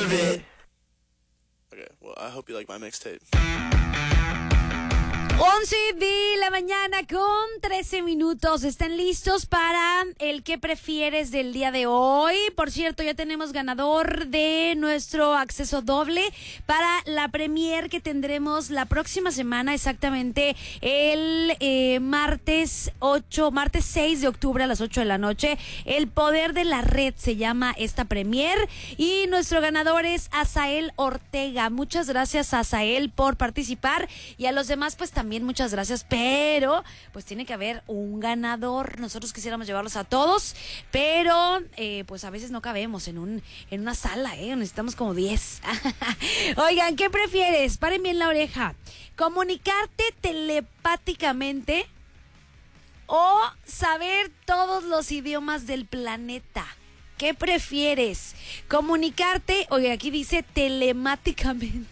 Okay, well, I hope you like my mixtape. 11 de la mañana con 13 minutos. ¿Están listos para el que prefieres del día de hoy? Por cierto, ya tenemos ganador de nuestro acceso doble para la premier que tendremos la próxima semana, exactamente el martes 6 de octubre a las 8 de la noche. El poder de la red se llama esta premier y nuestro ganador es Azael Ortega. Muchas gracias, Azael, por participar, y a los demás pues también muchas gracias, pero pues tiene que haber un ganador. Nosotros quisiéramos llevarlos a todos, pero pues a veces no cabemos en una sala, necesitamos como 10. Oigan, ¿qué prefieres? Paren bien la oreja. ¿Comunicarte telepáticamente o saber todos los idiomas del planeta? ¿Qué prefieres? ¿Comunicarte? Oye, aquí dice telemáticamente.